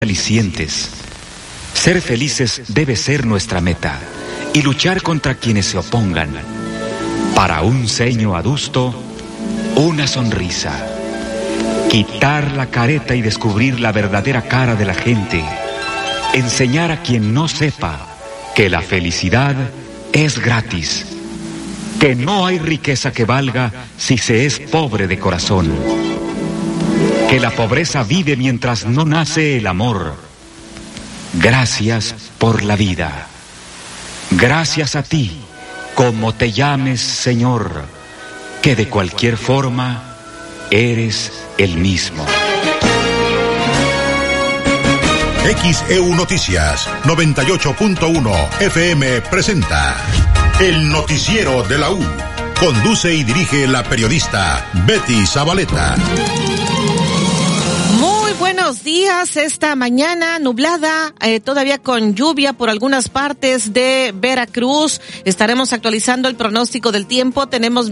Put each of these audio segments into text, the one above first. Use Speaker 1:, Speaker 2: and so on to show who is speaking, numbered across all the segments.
Speaker 1: alicientes. Ser felices debe ser nuestra meta y luchar contra quienes se opongan. Para un ceño adusto, una sonrisa. Quitar la careta y descubrir la verdadera cara de la gente. Enseñar a quien no sepa que la felicidad es gratis. Que no hay riqueza que valga si se es pobre de corazón. Que la pobreza vive mientras no nace el amor. Gracias por la vida. Gracias a ti, como te llames, Señor, que de cualquier forma eres el mismo.
Speaker 2: XEU Noticias 98.1 FM presenta El Noticiero de la U. Conduce y dirige la periodista Betty Zabaleta.
Speaker 3: Buenos días, esta mañana nublada, todavía con lluvia por algunas partes de Veracruz. Estaremos actualizando el pronóstico del tiempo. Tenemos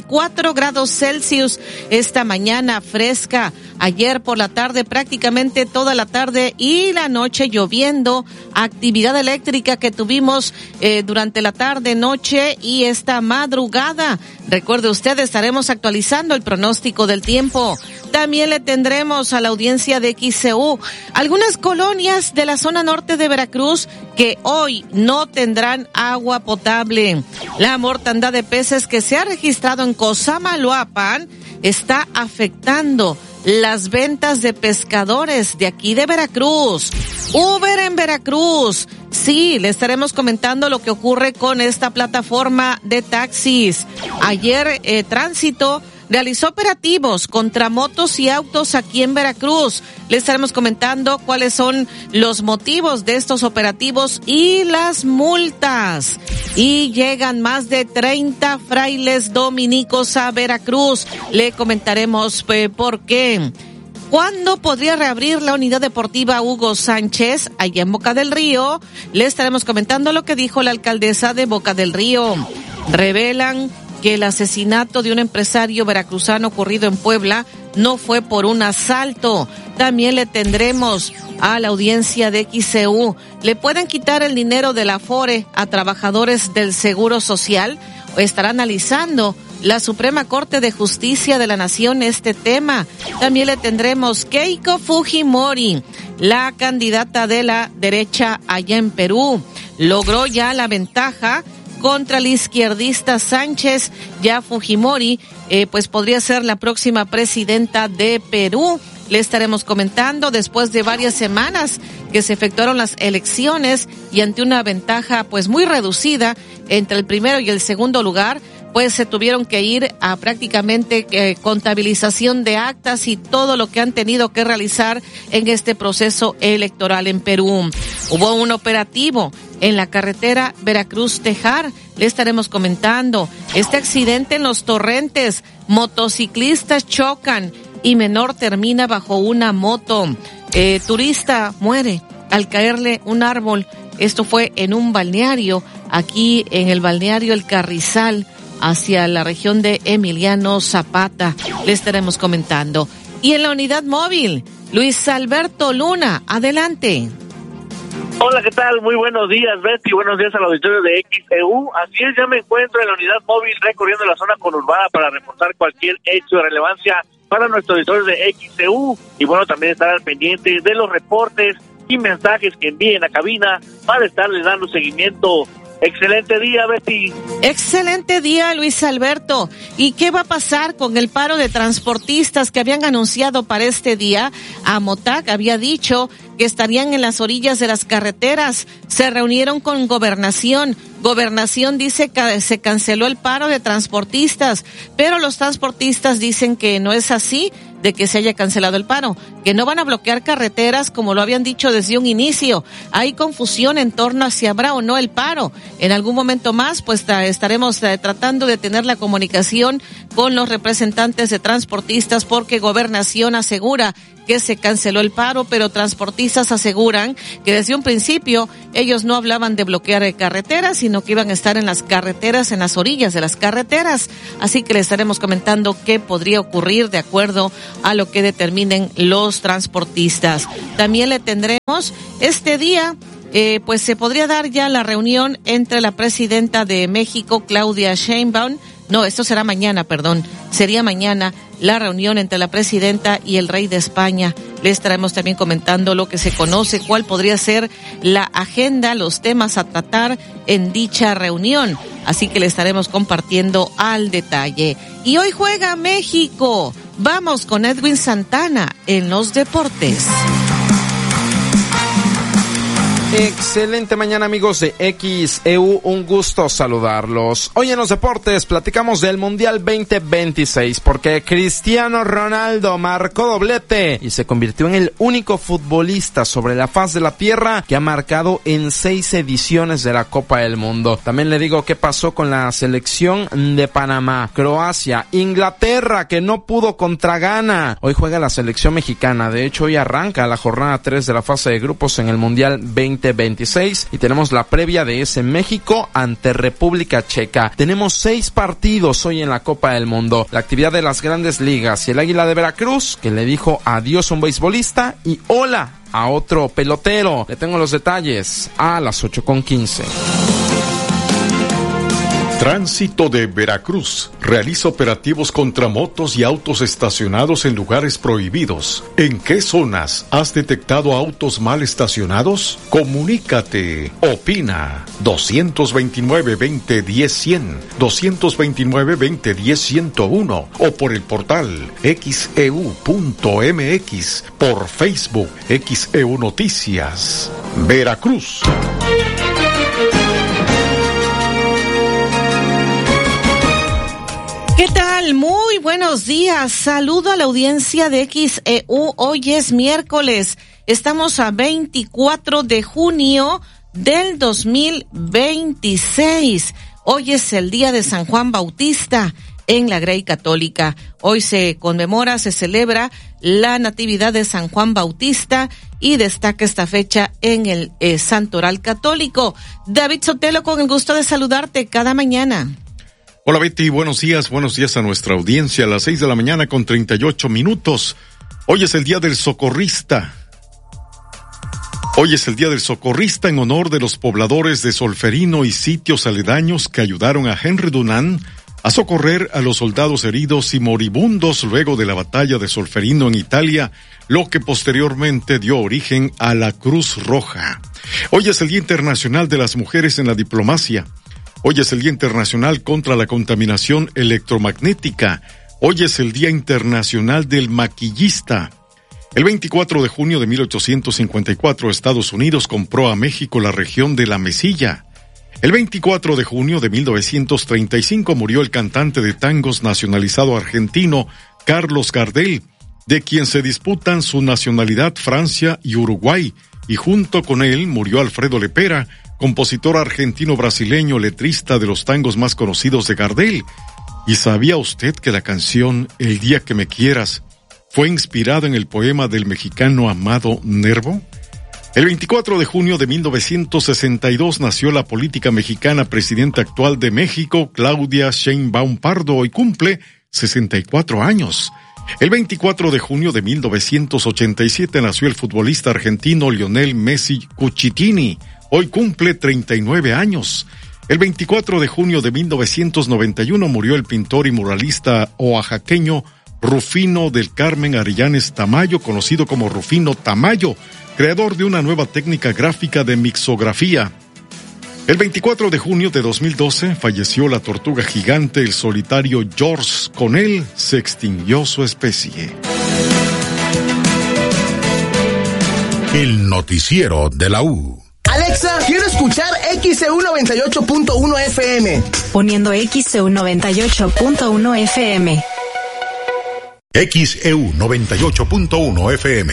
Speaker 3: 24 grados Celsius esta mañana fresca. Ayer por la tarde, prácticamente toda la tarde y la noche lloviendo. Actividad eléctrica que tuvimos durante la tarde, noche y esta madrugada. Recuerde usted, estaremos actualizando el pronóstico del tiempo. También le tendremos a la audiencia de XEU algunas colonias de la zona norte de Veracruz que hoy no tendrán agua potable. La mortandad de peces que se ha registrado en Cosamaloapan está afectando las ventas de pescadores de aquí de Veracruz. Uber en Veracruz. Sí, le estaremos comentando lo que ocurre con esta plataforma de taxis. Ayer Tránsito realizó operativos contra motos y autos aquí en Veracruz. Le estaremos comentando cuáles son los motivos de estos operativos y las multas. Y llegan más de 30 frailes dominicos a Veracruz. Le comentaremos por qué. ¿Cuándo podría reabrir la unidad deportiva Hugo Sánchez allá en Boca del Río? Le estaremos comentando lo que dijo la alcaldesa de Boca del Río. Revelan que el asesinato de un empresario veracruzano ocurrido en Puebla no fue por un asalto. También le tendremos a la audiencia de XEU. ¿Le pueden quitar el dinero del Afore a trabajadores del Seguro Social? Estará analizando la Suprema Corte de Justicia de la Nación este tema. También le tendremos Keiko Fujimori, la candidata de la derecha allá en Perú. Logró ya la ventaja contra el izquierdista Sánchez. Ya Fujimori pues podría ser la próxima presidenta de Perú. Le estaremos comentando después de varias semanas que se efectuaron las elecciones y ante una ventaja pues muy reducida entre el primero y el segundo lugar, pues se tuvieron que ir a prácticamente contabilización de actas y todo lo que han tenido que realizar en este proceso electoral en Perú. Hubo un operativo en la carretera Veracruz-Tejar. Le estaremos comentando este accidente en Los Torrentes. Motociclistas chocan y menor termina bajo una moto. Turista muere al caerle un árbol. Esto fue en un balneario, aquí en el balneario El Carrizal, hacia la región de Emiliano Zapata. Le estaremos comentando. Y en la unidad móvil, Luis Alberto Luna, adelante.
Speaker 4: Hola, ¿qué tal? Muy buenos días, Betty. Buenos días al auditorio de XEU. Así es, ya me encuentro en la unidad móvil recorriendo la zona conurbada para reportar cualquier hecho de relevancia para nuestros auditores de XEU. Y bueno, también estar al pendiente de los reportes y mensajes que envíen a cabina para estarles dando seguimiento. Excelente día, Betty.
Speaker 3: Excelente día, Luis Alberto. ¿Y qué va a pasar con el paro de transportistas que habían anunciado para este día? Amotac había dicho que estarían en las orillas de las carreteras. Se reunieron con Gobernación. Gobernación dice que se canceló el paro de transportistas, pero los transportistas dicen que no es así, de que se haya cancelado el paro, que no van a bloquear carreteras como lo habían dicho desde un inicio. Hay confusión en torno a si habrá o no el paro. En algún momento más, pues estaremos tratando de tener la comunicación con los representantes de transportistas, porque Gobernación asegura que se canceló el paro, pero transportistas aseguran que desde un principio ellos no hablaban de bloquear carreteras, sino que iban a estar en las carreteras, en las orillas de las carreteras. Así que le estaremos comentando qué podría ocurrir de acuerdo a lo que determinen los transportistas. También le tendremos este día, pues se podría dar ya la reunión entre la presidenta de México, Claudia Sheinbaum. No, esto será mañana, perdón. Sería mañana la reunión entre la presidenta y el rey de España. Le estaremos también comentando lo que se conoce, cuál podría ser la agenda, los temas a tratar en dicha reunión. Así que le estaremos compartiendo al detalle. Y hoy juega México. Vamos con Edwin Santana en los deportes.
Speaker 5: Excelente mañana, amigos de XEU, un gusto saludarlos. Hoy en los deportes platicamos del Mundial 2026 porque Cristiano Ronaldo marcó doblete y se convirtió en el único futbolista sobre la faz de la tierra que ha marcado en 6 ediciones de la Copa del Mundo. También le digo qué pasó con la selección de Panamá, Croacia, Inglaterra, que no pudo contra Ghana. Hoy juega la selección mexicana, de hecho hoy arranca la jornada 3 de la fase de grupos en el Mundial 2026 y tenemos la previa de ese México ante República Checa. Tenemos 6 partidos hoy en la Copa del Mundo. La actividad de las grandes ligas y el Águila de Veracruz, que le dijo adiós a un beisbolista y hola a otro pelotero. Le tengo los detalles a las 8:15.
Speaker 6: Tránsito de Veracruz realiza operativos contra motos y autos estacionados en lugares prohibidos. ¿En qué zonas has detectado autos mal estacionados? Comunícate. Opina. 229-2010-100, 229-2010-101 o por el portal xeu.mx, por Facebook XEU Noticias. Veracruz.
Speaker 3: ¿Qué tal? Muy buenos días. Saludo a la audiencia de XEU. Hoy es miércoles. Estamos a 24 de junio del 2026. Hoy es el día de San Juan Bautista en la Grey Católica. Hoy se conmemora, se celebra la Natividad de San Juan Bautista y destaca esta fecha en el Santoral Católico. David Sotelo, con el gusto de saludarte cada mañana.
Speaker 6: Hola Betty, buenos días a nuestra audiencia. A las 6 de la mañana con 38 minutos. Hoy es el Día del Socorrista. Hoy es el Día del Socorrista en honor de los pobladores de Solferino y sitios aledaños que ayudaron a Henry Dunant a socorrer a los soldados heridos y moribundos luego de la batalla de Solferino en Italia, lo que posteriormente dio origen a la Cruz Roja. Hoy es el Día Internacional de las Mujeres en la Diplomacia. Hoy es el Día Internacional contra la Contaminación Electromagnética. Hoy es el Día Internacional del Maquillista. El 24 de junio de 1854, Estados Unidos compró a México la región de la Mesilla. El 24 de junio de 1935 murió el cantante de tangos nacionalizado argentino Carlos Gardel, de quien se disputan su nacionalidad Francia y Uruguay, y junto con él murió Alfredo Lepera, compositor argentino-brasileño, letrista de los tangos más conocidos de Gardel. ¿Y sabía usted que la canción El día que me quieras fue inspirada en el poema del mexicano Amado Nervo? El 24 de junio de 1962 nació la política mexicana presidenta actual de México, Claudia Sheinbaum Pardo, y cumple 64 años. El 24 de junio de 1987 nació el futbolista argentino Lionel Messi Cucitini. Hoy cumple 39 años. El 24 de junio de 1991 murió el pintor y muralista oaxaqueño Rufino del Carmen Arellanes Tamayo, conocido como Rufino Tamayo, creador de una nueva técnica gráfica de mixografía. El 24 de junio de 2012 falleció la tortuga gigante, el solitario George. Con él se extinguió su especie.
Speaker 2: El noticiero de la U.
Speaker 7: Alexa, quiero escuchar XEU 98.1 FM.
Speaker 8: Poniendo XEU 98.1 FM.
Speaker 2: XEU 98.1 FM.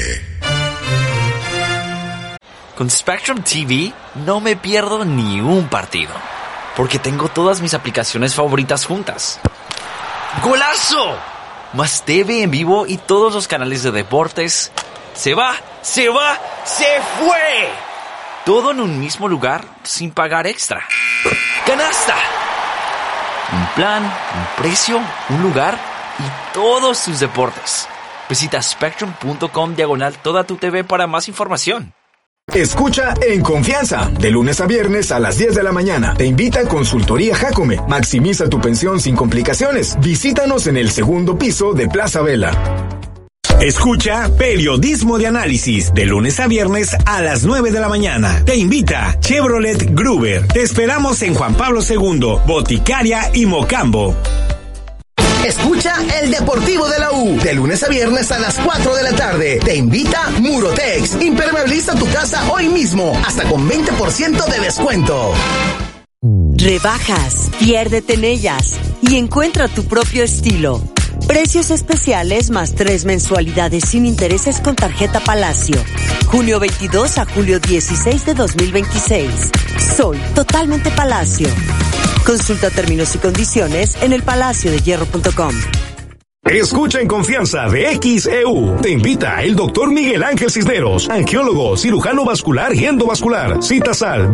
Speaker 9: Con Spectrum TV no me pierdo ni un partido, porque tengo todas mis aplicaciones favoritas juntas. ¡Golazo! Más TV en vivo y todos los canales de deportes, Se va, se va, se fue. Todo en un mismo lugar sin pagar extra. ¡Canasta! Un plan, un precio, un lugar y todos tus deportes. Visita Spectrum.com/toda tu TV para más información.
Speaker 10: Escucha En Confianza, de lunes a viernes a las 10 de la mañana. Te invita a Consultoría Jacome. Maximiza tu pensión sin complicaciones. Visítanos en el segundo piso de Plaza Vela.
Speaker 11: Escucha Periodismo de Análisis, de lunes a viernes a las 9 de la mañana. Te invita Chevrolet Gruber. Te esperamos en Juan Pablo II, Boticaria y Mocambo.
Speaker 7: Escucha El Deportivo de la U, de lunes a viernes a las 4 de la tarde. Te invita Murotex. Impermeabiliza tu casa hoy mismo, hasta con 20% de descuento.
Speaker 12: Rebajas, piérdete en ellas y encuentra tu propio estilo. Precios especiales más 3 mensualidades sin intereses con tarjeta Palacio. Junio 22 a julio 16 de 2026. Soy totalmente Palacio. Consulta términos y condiciones en elpalaciodehierro.com.
Speaker 11: Escucha En Confianza de XEU. Te invita el doctor Miguel Ángel Cisneros, angiólogo, cirujano vascular y endovascular. Citas al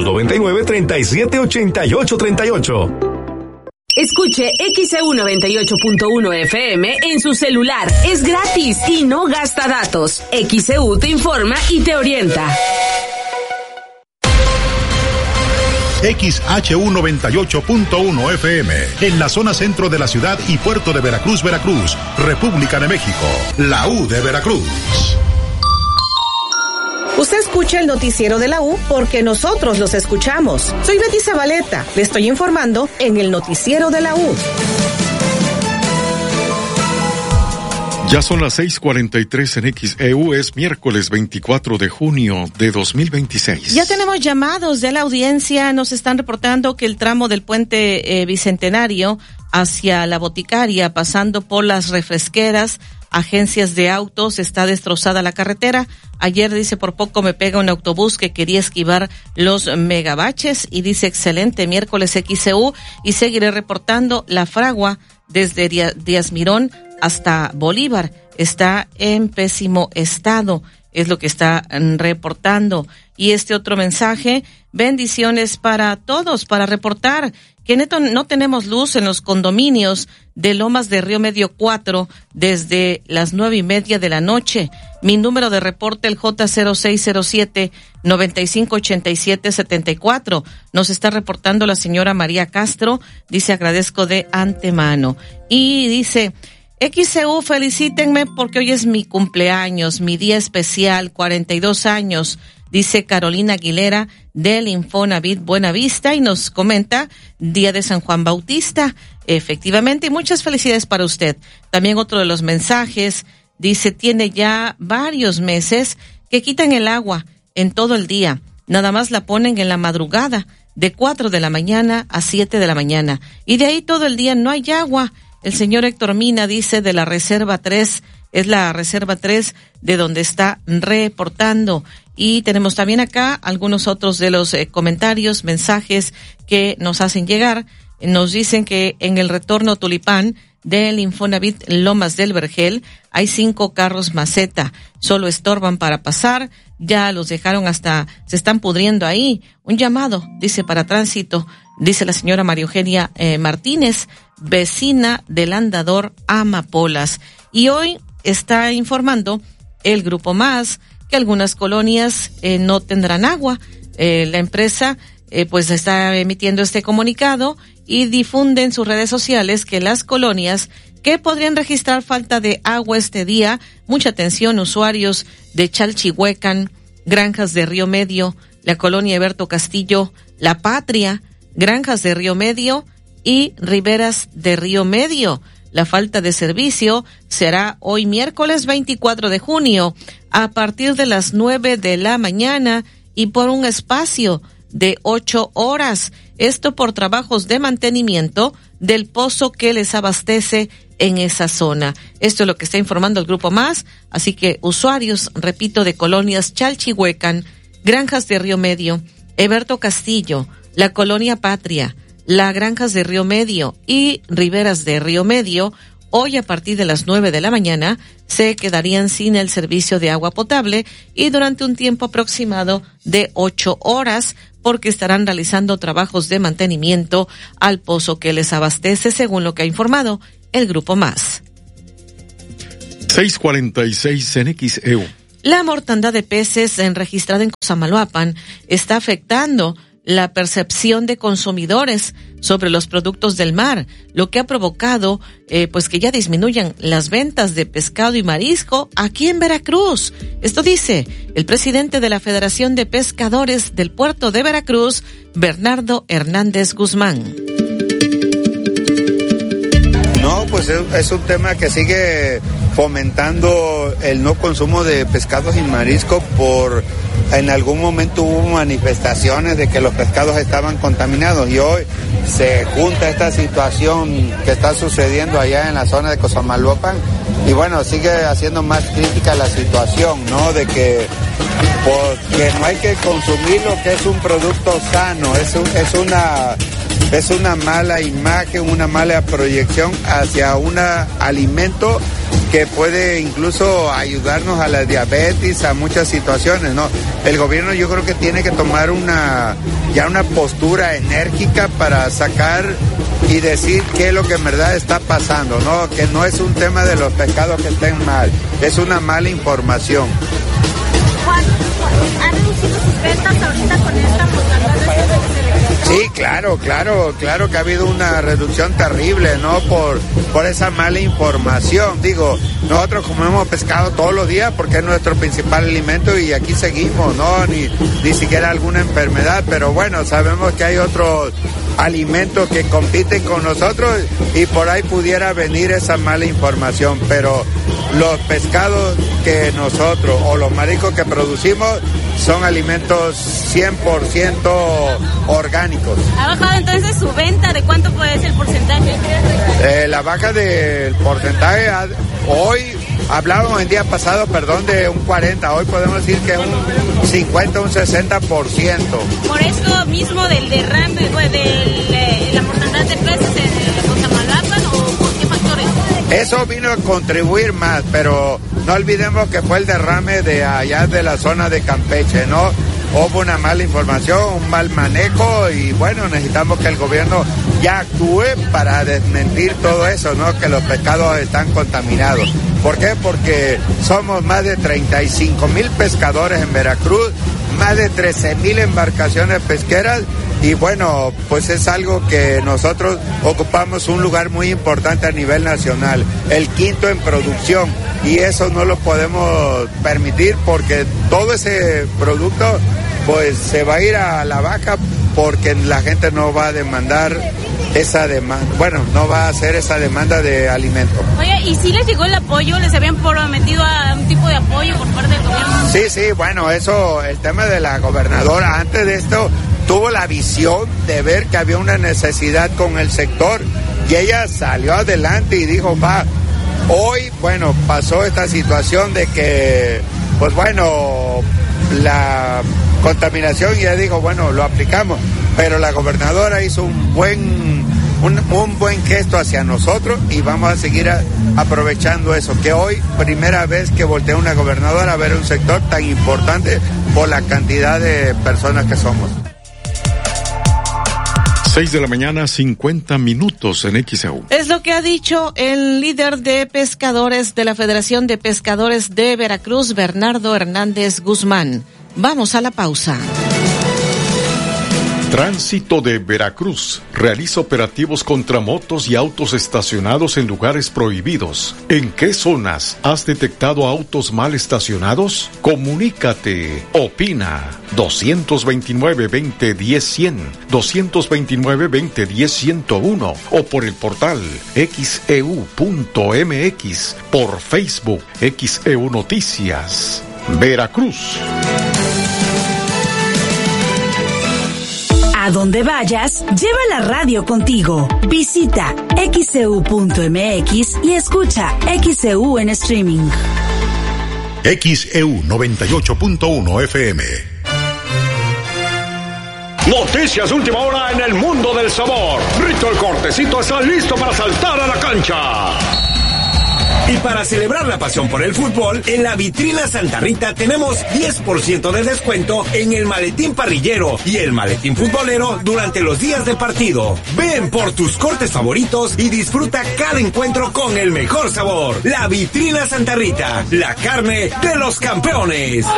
Speaker 11: 2299-378838.
Speaker 13: Escuche XEU 98.1 FM en su celular. Es gratis y no gasta datos. XEU te informa y te orienta.
Speaker 2: XHU 98.1 FM, en la zona centro de la ciudad y puerto de Veracruz, Veracruz, República de México, la U de Veracruz.
Speaker 3: Usted escucha el noticiero de la U porque nosotros los escuchamos. Soy Betty Zabaleta, le estoy informando en el noticiero de la U.
Speaker 6: Ya son las 6:43 en XEU, es miércoles 24 de junio de 2026.
Speaker 3: Ya tenemos llamados de la audiencia, nos están reportando que el tramo del puente Bicentenario hacia la Boticaria, pasando por las refresqueras, agencias de autos, está destrozada la carretera. Ayer, dice, por poco me pega un autobús que quería esquivar los megabaches, y dice, excelente miércoles XEU, y seguiré reportando. La Fragua desde Díaz Mirón hasta Bolívar está en pésimo estado, es lo que está reportando. Y este otro mensaje, bendiciones para todos, para reportar que no tenemos luz en los condominios de Lomas de Río Medio 4 desde las 9:30 de la noche. Mi número de reporte, el J0607-958774. Nos está reportando la señora María Castro. Dice, agradezco de antemano. Y dice, XEU, felicítenme porque hoy es mi cumpleaños, mi día especial, 42 años. Dice Carolina Aguilera del Infonavit Buenavista, y nos comenta Día de San Juan Bautista. Efectivamente, y muchas felicidades para usted. También otro de los mensajes dice, tiene ya varios meses que quitan el agua en todo el día. Nada más la ponen en la madrugada, de 4 de la mañana a 7 de la mañana. Y de ahí todo el día no hay agua. El señor Héctor Mina dice de la Reserva 3, es la Reserva 3 de donde está reportando. Y tenemos también acá algunos otros de los comentarios, mensajes que nos hacen llegar. Nos dicen que en el retorno Tulipán del Infonavit Lomas del Vergel hay 5 carros maceta, solo estorban para pasar, ya los dejaron hasta, se están pudriendo ahí. Un llamado, dice, para tránsito, dice la señora María Eugenia Martínez, vecina del andador Amapolas. Y hoy está informando el Grupo Más que algunas colonias no tendrán agua. La empresa pues está emitiendo este comunicado y difunde en sus redes sociales que las colonias que podrían registrar falta de agua este día, mucha atención, usuarios de Chalchihuecan, Granjas de Río Medio, la colonia Eberto Castillo, La Patria, Granjas de Río Medio y Riberas de Río Medio. La falta de servicio será hoy miércoles 24 de junio a partir de las 9 de la mañana y por un espacio de 8 horas. Esto por trabajos de mantenimiento del pozo que les abastece en esa zona. Esto es lo que está informando el Grupo Más. Así que usuarios, repito, de colonias Chalchihuecan, Granjas de Río Medio, Eberto Castillo, la colonia Patria, las Granjas de Río Medio y Riberas de Río Medio, hoy a partir de las 9 de la mañana se quedarían sin el servicio de agua potable y durante un tiempo aproximado de 8 horas porque estarán realizando trabajos de mantenimiento al pozo que les abastece, según lo que ha informado el Grupo Más.
Speaker 6: 6:46 en XEU.
Speaker 3: La mortandad de peces registrada en Cosamaloapan está afectando la percepción de consumidores sobre los productos del mar, lo que ha provocado pues que ya disminuyan las ventas de pescado y marisco aquí en Veracruz. Esto dice el presidente de la Federación de Pescadores del Puerto de Veracruz, Bernardo Hernández Guzmán.
Speaker 14: No, pues es un tema que sigue fomentando el no consumo de pescados y marisco en algún momento hubo manifestaciones de que los pescados estaban contaminados y hoy se junta esta situación que está sucediendo allá en la zona de Cosamaloapan y bueno, sigue haciendo más crítica la situación, ¿no? De que no hay que consumir lo que es un producto sano, es una mala imagen, una mala proyección hacia un alimento que puede incluso ayudarnos a la diabetes, a muchas situaciones, ¿no? El gobierno yo creo que tiene que tomar una postura enérgica para sacar y decir qué es lo que en verdad está pasando, ¿no? Que no es un tema de los pescados que estén mal, es una mala información.
Speaker 15: Juan, ¿han reducido sus ventas ahorita con esta mortandad?
Speaker 14: Sí, claro que ha habido una reducción terrible, ¿no? Por esa mala información. Digo, nosotros comemos pescado todos los días porque es nuestro principal alimento y aquí seguimos, ¿no? Ni siquiera alguna enfermedad, pero bueno, sabemos que hay otros alimentos que compiten con nosotros y por ahí pudiera venir esa mala información, pero los pescados que nosotros o los mariscos que producimos son alimentos 100% orgánicos.
Speaker 15: ¿Ha bajado entonces su venta? ¿De cuánto puede ser el porcentaje?
Speaker 14: La baja del porcentaje, hoy hablábamos el día pasado, de un 40, hoy podemos decir que un 50, un 60%.
Speaker 15: Por esto mismo del derrame, de la mortandad de peces en Cosamaloapan, ¿o por qué factores?
Speaker 14: Eso vino a contribuir más, pero no olvidemos que fue el derrame de allá de la zona de Campeche, ¿no? Hubo una mala información, un mal manejo y bueno, necesitamos que el gobierno ya actúe para desmentir todo eso, ¿no? Que los pescados están contaminados. ¿Por qué? Porque somos más de 35,000 pescadores en Veracruz, más de 13,000 embarcaciones pesqueras y bueno, pues es algo que nosotros ocupamos un lugar muy importante a nivel nacional, el quinto en producción y eso no lo podemos permitir porque todo ese producto pues se va a ir a la baja porque la gente no va a demandar esa demanda, no va a hacer esa demanda de alimento.
Speaker 15: Oye, ¿y si les llegó el apoyo? ¿Les habían prometido a un tipo de apoyo por parte del gobierno?
Speaker 14: Sí, bueno, eso, el tema de la gobernadora, antes de esto, tuvo la visión de ver que había una necesidad con el sector y ella salió adelante y dijo, hoy, pasó esta situación de que, la contaminación y ella dijo, lo aplicamos, pero la gobernadora hizo un buen gesto hacia nosotros y vamos a seguir aprovechando eso, que hoy, primera vez que voltea una gobernadora a ver un sector tan importante por la cantidad de personas que somos.
Speaker 6: 6 de la mañana, 50 minutos en XEU.
Speaker 3: Es lo que ha dicho el líder de pescadores de la Federación de Pescadores de Veracruz, Bernardo Hernández Guzmán. Vamos a la pausa.
Speaker 6: Tránsito de Veracruz realiza operativos contra motos y autos estacionados en lugares prohibidos. ¿En qué zonas has detectado autos mal estacionados? Comunícate. Opina. 229-2010-100, 229-2010-101 o por el portal xeu.mx, por Facebook XEU Noticias. Veracruz.
Speaker 8: A donde vayas, lleva la radio contigo. Visita xeu.mx y escucha XEU en streaming.
Speaker 2: XEU 98.1 FM.
Speaker 16: Noticias de última hora en el mundo del sabor. Rito el Cortecito está listo para saltar a la cancha.
Speaker 11: Y para celebrar la pasión por el fútbol, en la vitrina Santa Rita tenemos 10% de descuento en el maletín parrillero y el maletín futbolero durante los días de partido. Ven por tus cortes favoritos y disfruta cada encuentro con el mejor sabor. La vitrina Santa Rita, la carne de los campeones.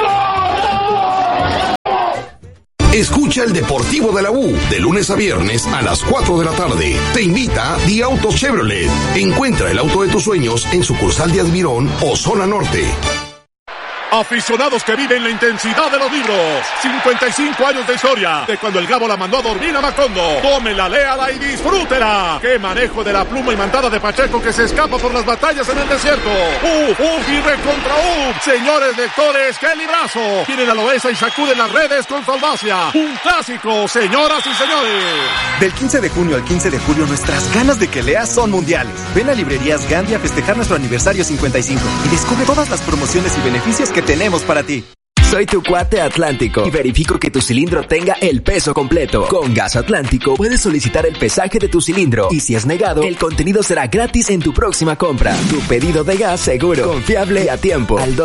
Speaker 17: Escucha el Deportivo de la U de lunes a viernes a las 4 de la tarde. Te invita Di Auto Chevrolet. Encuentra el auto de tus sueños en sucursal de Admirón o Zona Norte.
Speaker 18: Aficionados que viven la intensidad de los libros. 55 años de historia de cuando el Gabo la mandó a dormir a Macondo. Tómela, léala y disfrútela. Qué manejo de la pluma imantada de Pacheco que se escapa por las batallas en el desierto. Y recontra Señores lectores, qué librazo. Tienen a Loesa y sacuden las redes con su audacia. Un clásico, señoras y señores.
Speaker 19: Del 15 de junio al 15 de julio, nuestras ganas de que leas son mundiales. Ven a Librerías Gandhi a festejar nuestro aniversario 55 y descubre todas las promociones y beneficios que tenemos para ti.
Speaker 20: Soy tu cuate Atlántico y verifico que tu cilindro tenga el peso completo. Con Gas Atlántico puedes solicitar el pesaje de tu cilindro y si es negado, el contenido será gratis en tu próxima compra. Tu pedido de gas seguro, confiable y a tiempo. Al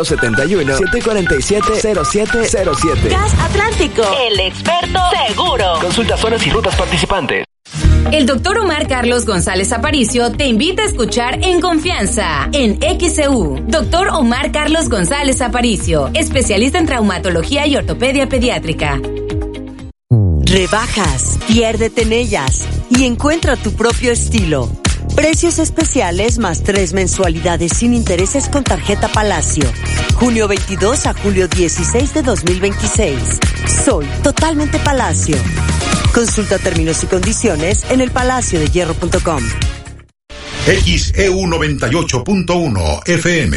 Speaker 20: 271-747-0707.
Speaker 13: Gas Atlántico, el experto seguro.
Speaker 20: Consulta zonas y rutas participantes.
Speaker 13: El doctor Omar Carlos González Aparicio te invita a escuchar En Confianza, en XEU. Doctor Omar Carlos González Aparicio, especialista en traumatología y ortopedia pediátrica.
Speaker 12: Rebajas, piérdete en ellas y encuentra tu propio estilo. Precios especiales más 3 mensualidades sin intereses con tarjeta Palacio. Junio 22 a julio 16 de 2026. Soy totalmente Palacio. Consulta términos y condiciones en elpalaciodehierro.com.
Speaker 2: XEU 98.1 FM.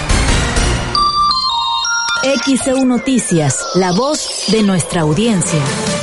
Speaker 8: XEU Noticias, la voz de nuestra audiencia.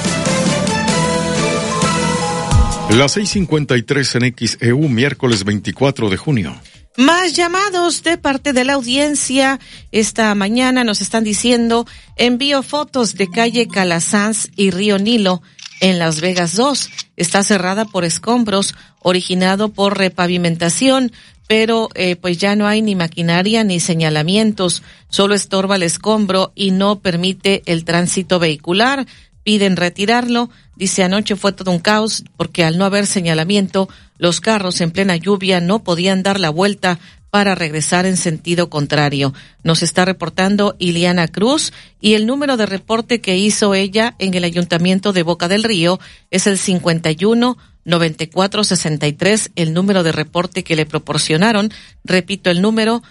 Speaker 6: Las 6:53 en XEU, miércoles 24 de junio.
Speaker 3: Más llamados de parte de la audiencia. Esta mañana nos están diciendo, envío fotos de calle Calasanz y Río Nilo en Las Vegas 2. Está cerrada por escombros, originado por repavimentación, pero pues ya no hay ni maquinaria ni señalamientos, solo estorba el escombro y no permite el tránsito vehicular. Piden retirarlo. Dice, anoche fue todo un caos porque al no haber señalamiento, los carros en plena lluvia no podían dar la vuelta para regresar en sentido contrario. Nos está reportando Iliana Cruz y el número de reporte que hizo ella en el Ayuntamiento de Boca del Río es el 51-9463, el número de reporte que le proporcionaron. Repito el número,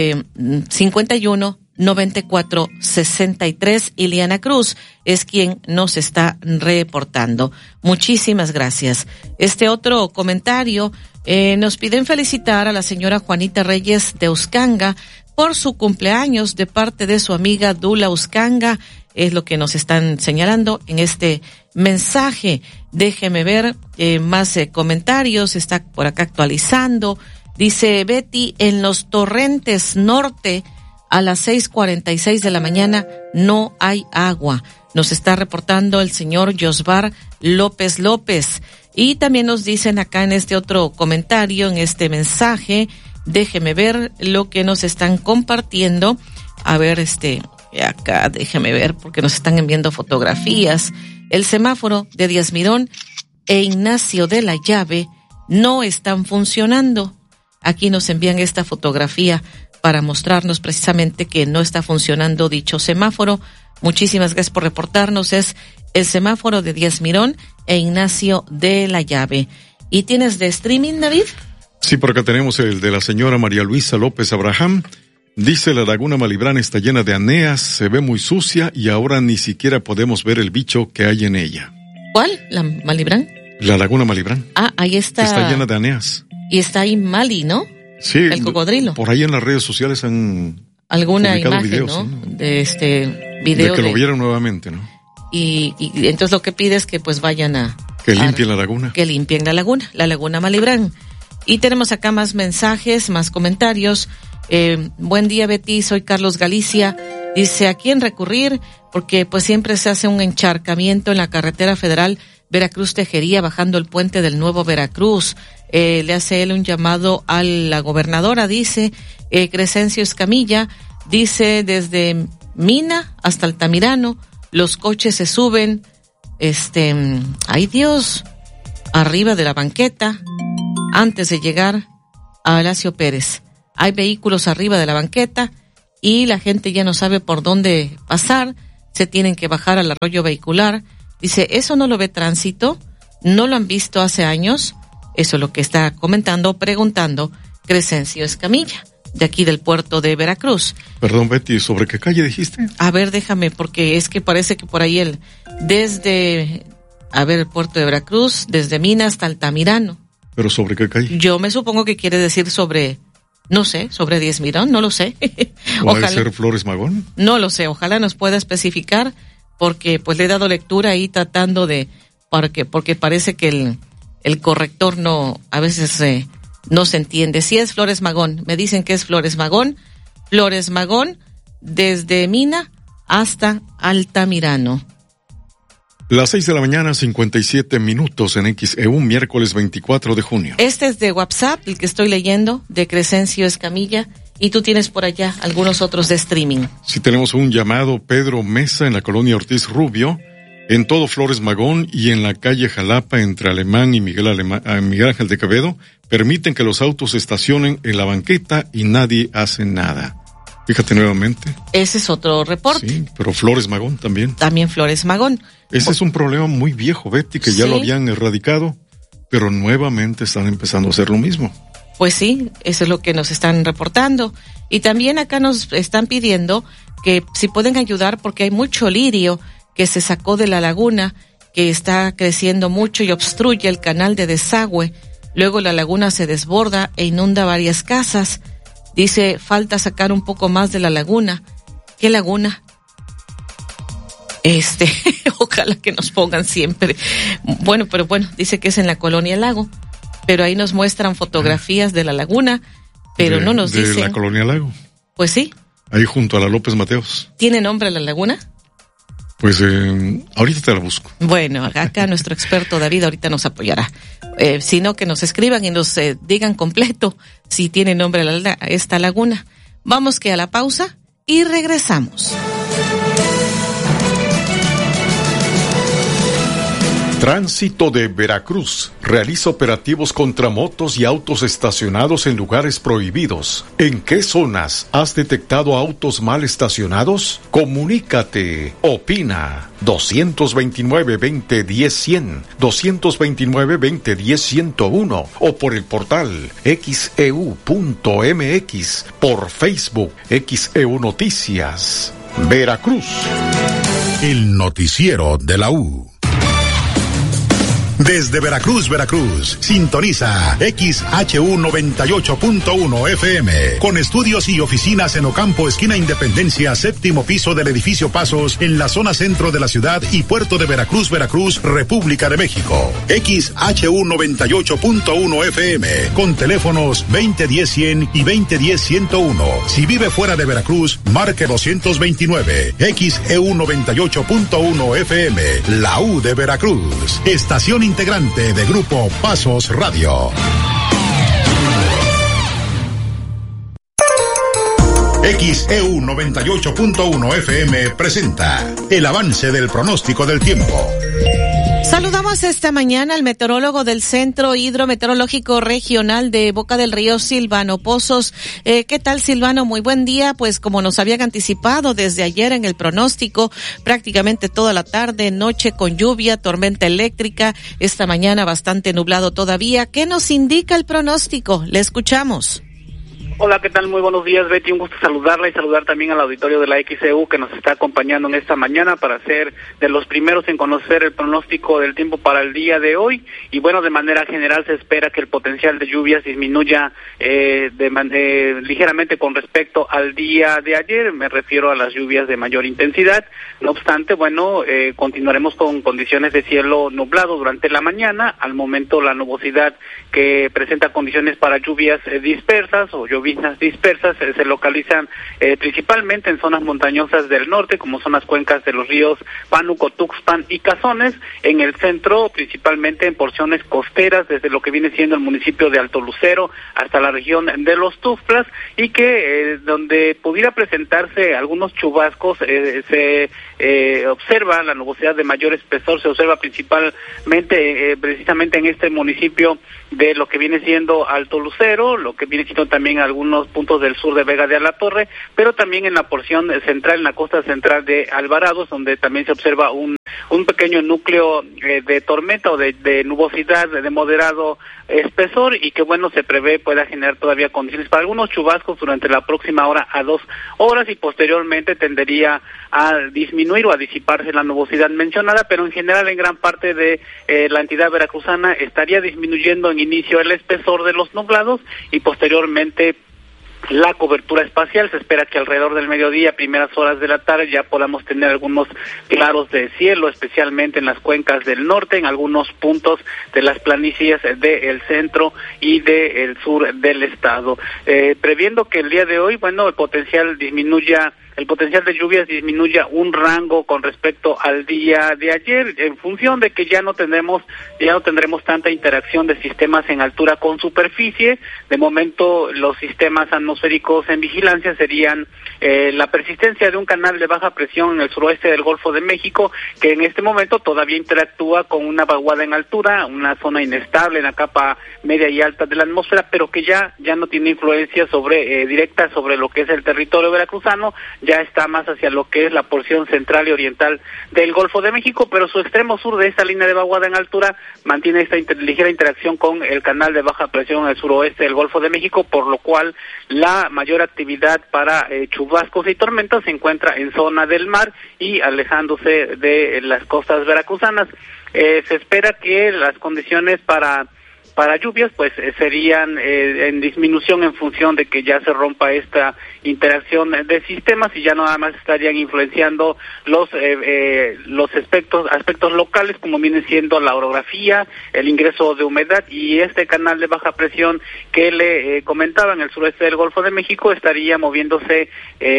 Speaker 3: 51-9463. Iliana Cruz es quien nos está reportando. Muchísimas gracias. Este otro comentario, nos piden felicitar a la señora Juanita Reyes de Uscanga por su cumpleaños de parte de su amiga Dula Uscanga. Es lo que nos están señalando en este mensaje. Déjeme ver más comentarios. Está por acá actualizando. Dice Betty, en los Torrentes Norte, a las 6:46 de la mañana no hay agua. Nos está reportando el señor Josbar López López. Y también nos dicen acá en este otro comentario, en este mensaje, déjeme ver lo que nos están compartiendo. A ver, acá déjeme ver porque nos están enviando fotografías. El semáforo de Díaz Mirón e Ignacio de la Llave no están funcionando. Aquí nos envían esta fotografía para mostrarnos precisamente que no está funcionando dicho semáforo. Muchísimas gracias por reportarnos. Es el semáforo de Díaz Mirón e Ignacio de la Llave. ¿Y tienes de streaming, David?
Speaker 6: Sí, por acá tenemos el de la señora María Luisa López Abraham. Dice, la laguna Malibrán está llena de aneas, se ve muy sucia y ahora ni siquiera podemos ver el bicho que hay en ella.
Speaker 3: ¿Cuál? ¿La Malibrán?
Speaker 6: La laguna Malibrán.
Speaker 3: Ah, ahí está.
Speaker 6: Está llena de aneas.
Speaker 3: Y está ahí Mali, ¿no?
Speaker 6: Sí.
Speaker 3: El cocodrilo.
Speaker 6: Por ahí en las redes sociales han
Speaker 3: alguna
Speaker 6: publicado
Speaker 3: imagen,
Speaker 6: videos,
Speaker 3: ¿no?
Speaker 6: ¿no?
Speaker 3: De video.
Speaker 6: De que lo vieron nuevamente, ¿no?
Speaker 3: Y entonces lo que pide es que pues vayan
Speaker 6: que limpien la laguna.
Speaker 3: Que limpien la laguna Malibrán. Y tenemos acá más mensajes, más comentarios. Buen día, Betty, soy Carlos Galicia. Dice, ¿a quién recurrir? Porque pues siempre se hace un encharcamiento en la carretera federal Veracruz-Tejería, bajando el puente del Nuevo Veracruz. le hace él un llamado a la gobernadora, dice Crescencio Escamilla, dice desde Mina hasta Altamirano, los coches se suben, ay Dios, arriba de la banqueta, antes de llegar a Horacio Pérez. Hay vehículos arriba de la banqueta y la gente ya no sabe por dónde pasar, se tienen que bajar al arroyo vehicular. Dice, ¿eso no lo ve tránsito? ¿No lo han visto hace años? Eso es lo que está preguntando Crescencio Escamilla, de aquí del puerto de Veracruz.
Speaker 6: Perdón, Betty, ¿sobre qué calle dijiste?
Speaker 3: A ver, déjame, porque es que parece que por ahí el puerto de Veracruz, desde Mina hasta Altamirano.
Speaker 6: ¿Pero sobre qué calle?
Speaker 3: Yo me supongo que quiere decir sobre 10 Mirón, no lo sé.
Speaker 6: ¿Puede ser Flores Magón?
Speaker 3: No lo sé, ojalá nos pueda especificar, porque pues le he dado lectura ahí tratando porque parece que el corrector a veces no se entiende. Si es Flores Magón, me dicen que es Flores Magón, desde Mina hasta Altamirano.
Speaker 6: Las 6:57 a.m. en XEU, miércoles 24 de junio.
Speaker 3: Este es de WhatsApp, el que estoy leyendo, de Crescencio Escamilla, y tú tienes por allá algunos otros de streaming.
Speaker 6: Sí, tenemos un llamado Pedro Mesa en la colonia Ortiz Rubio, en todo Flores Magón y en la calle Jalapa entre Alemán y Miguel Ángel de Quevedo, permiten que los autos estacionen en la banqueta y nadie hace nada. Fíjate nuevamente.
Speaker 3: Ese es otro reporte.
Speaker 6: Sí, pero Flores Magón también.
Speaker 3: También Flores Magón.
Speaker 6: Ese es un problema muy viejo, Betty, que ya lo habían erradicado, pero nuevamente están empezando a hacer lo mismo.
Speaker 3: Pues sí, eso es lo que nos están reportando. Y también acá nos están pidiendo que si pueden ayudar, porque hay mucho lirio que se sacó de la laguna, que está creciendo mucho y obstruye el canal de desagüe. Luego la laguna se desborda e inunda varias casas. Dice, falta sacar un poco más de la laguna. ¿Qué laguna? Ojalá que nos pongan siempre. Bueno, dice que es en la Colonia Lago. Pero ahí nos muestran fotografías de la laguna, pero no nos dicen. ¿De
Speaker 6: la Colonia Lago?
Speaker 3: Pues sí.
Speaker 6: Ahí junto a la López Mateos.
Speaker 3: ¿Tiene nombre la laguna?
Speaker 6: Pues ahorita te la busco.
Speaker 3: Bueno, acá nuestro experto David ahorita nos apoyará. Sino que nos escriban y nos digan completo si tiene nombre esta laguna. Vamos que a la pausa y regresamos.
Speaker 18: Tránsito de Veracruz realiza operativos contra motos y autos estacionados en lugares prohibidos. ¿En qué zonas has detectado autos mal estacionados? Comunícate. Opina. 229-2010-100, 229-2010-101 o por el portal xeu.mx, por Facebook XEU Noticias. Veracruz.
Speaker 2: El noticiero de la U. Desde Veracruz, sintoniza XHU 98.1 FM, con estudios y oficinas en Ocampo, esquina Independencia, séptimo piso del edificio Pasos, en la zona centro de la ciudad y puerto de Veracruz, República de México. XHU 98.1 FM, con teléfonos 2010-100 y 2010-101. Si vive fuera de Veracruz, marque 229. XEU 98.1 FM, la U de Veracruz. Estación integrante de Grupo Pasos Radio. XEU 98.1 FM presenta el avance del pronóstico del tiempo.
Speaker 3: Saludamos esta mañana al meteorólogo del Centro Hidrometeorológico Regional de Boca del Río, Silvano Pozos. ¿Qué tal, Silvano? Muy buen día. Pues como nos habían anticipado desde ayer en el pronóstico, prácticamente toda la tarde, noche con lluvia, tormenta eléctrica, esta mañana bastante nublado todavía. ¿Qué nos indica el pronóstico? Le escuchamos.
Speaker 21: Hola, ¿qué tal? Muy buenos días, Betty. Un gusto saludarla y saludar también al auditorio de la XEU que nos está acompañando en esta mañana para ser de los primeros en conocer el pronóstico del tiempo para el día de hoy. Y bueno, de manera general se espera que el potencial de lluvias disminuya ligeramente con respecto al día de ayer. Me refiero a las lluvias de mayor intensidad. No obstante, bueno, continuaremos con condiciones de cielo nublado durante la mañana. Al momento la nubosidad que presenta condiciones para lluvias dispersas o lluvias lloviznas dispersas se localizan principalmente en zonas montañosas del norte, como son las cuencas de los ríos Pánuco, Tuxpan y Cazones. En el centro, principalmente en porciones costeras, desde lo que viene siendo el municipio de Alto Lucero hasta la región de los Tuxtlas, y que donde pudiera presentarse algunos chubascos, se observa la nubosidad de mayor espesor, se observa principalmente, precisamente en este municipio de lo que viene siendo Alto Lucero, lo que viene siendo también algunos puntos del sur de Vega de Alatorre, pero también en la porción central, en la costa central de Alvarados, donde también se observa un pequeño núcleo de tormenta o de nubosidad de moderado espesor, y que bueno, se prevé pueda generar todavía condiciones para algunos chubascos durante la próxima hora a 2 horas, y posteriormente tendería a disminuir o a disiparse la nubosidad mencionada, pero en general en gran parte de la entidad veracruzana estaría disminuyendo en inicio el espesor de los nublados y posteriormente la cobertura espacial. Se espera que alrededor del mediodía, primeras horas de la tarde, ya podamos tener algunos claros de cielo, especialmente en las cuencas del norte, en algunos puntos de las planicies del centro y del sur del estado. Previendo que el día de hoy, bueno, el potencial de lluvias disminuya un rango con respecto al día de ayer, en función de que ya no tendremos tanta interacción de sistemas en altura con superficie. De momento, los sistemas atmosféricos en vigilancia serían la persistencia de un canal de baja presión en el suroeste del Golfo de México, que en este momento todavía interactúa con una vaguada en altura, una zona inestable en la capa media y alta de la atmósfera, pero que ya no tiene influencia directa sobre lo que es el territorio veracruzano. Ya está más hacia lo que es la porción central y oriental del Golfo de México, pero su extremo sur de esta línea de vaguada en altura mantiene esta ligera interacción con el canal de baja presión en el suroeste del Golfo de México, por lo cual la mayor actividad para chubascos y tormentas se encuentra en zona del mar y alejándose de las costas veracruzanas. Se espera que las condiciones para lluvias pues serían en disminución en función de que ya se rompa esta interacción de sistemas y ya nada más estarían influenciando los aspectos locales, como viene siendo la orografía, el ingreso de humedad, y este canal de baja presión que le comentaba en el sureste del Golfo de México estaría moviéndose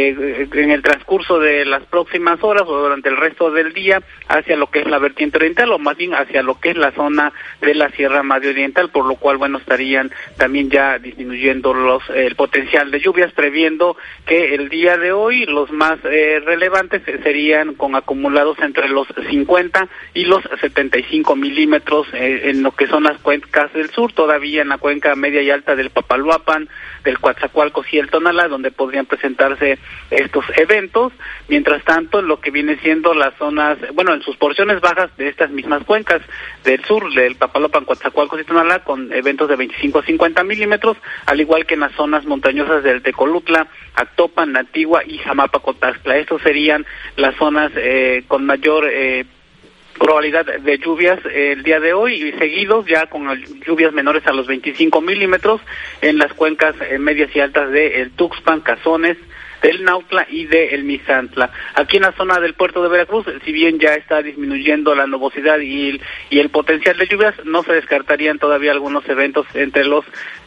Speaker 21: en el transcurso de las próximas horas o durante el resto del día hacia lo que es la vertiente oriental, o más bien hacia lo que es la zona de la Sierra Madre Oriental, por lo cual bueno, estarían también ya disminuyendo el potencial de lluvias, previendo que el día de hoy los más relevantes serían con acumulados entre los 50 y los 75 milímetros en lo que son las cuencas del sur, todavía en la cuenca media y alta del Papaloapan, del Coatzacoalcos y el Tonalá, donde podrían presentarse estos eventos. Mientras tanto, en lo que viene siendo las zonas, bueno, en sus porciones bajas de estas mismas cuencas del sur, del Papaloapan, Coatzacoalcos y Tonalá, con eventos de 25 a 50 milímetros, al igual que en las zonas montañosas del Tecolutla, Actopan, Natigua y Jamapa-Cotaxtla. Estos serían las zonas con mayor probabilidad de lluvias el día de hoy, y seguidos ya con lluvias menores a los 25 milímetros en las cuencas medias y altas de el Tuxpan, Cazones, del Nautla y del Misantla. Aquí en la zona del puerto de Veracruz, si bien ya está disminuyendo la nubosidad y el potencial de lluvias, no se descartarían todavía algunos eventos entre los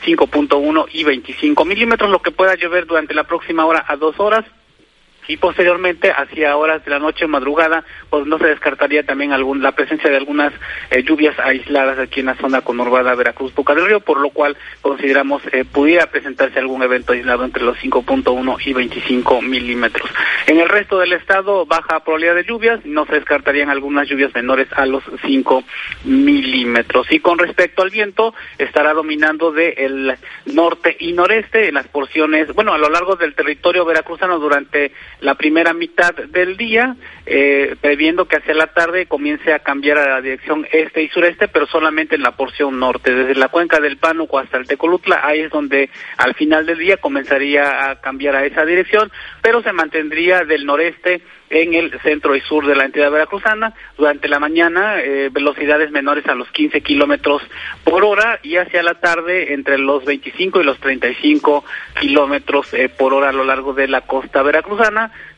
Speaker 21: 5.1 y 25 milímetros, lo que pueda llover durante la próxima hora a 2 horas. Y posteriormente, hacia horas de la noche, madrugada, pues no se descartaría también la presencia de algunas lluvias aisladas aquí en la zona conurbada Veracruz-Boca del Río, por lo cual consideramos pudiera presentarse algún evento aislado entre los 5.1 y 25 milímetros. En el resto del estado, baja probabilidad de lluvias, no se descartarían algunas lluvias menores a los 5 milímetros. Y con respecto al viento, estará dominando del norte y noreste en las porciones, bueno, a lo largo del territorio veracruzano durante la primera mitad del día, previendo que hacia la tarde comience a cambiar a la dirección este y sureste, pero solamente en la porción norte, desde la cuenca del Pánuco hasta el Tecolutla. Ahí es donde al final del día comenzaría a cambiar a esa dirección, pero se mantendría del noreste en el centro y sur de la entidad veracruzana. Durante la mañana, velocidades menores a los 15 kilómetros por hora, y hacia la tarde entre los 25 y los 35 kilómetros por hora a lo largo de la costa veracruzana.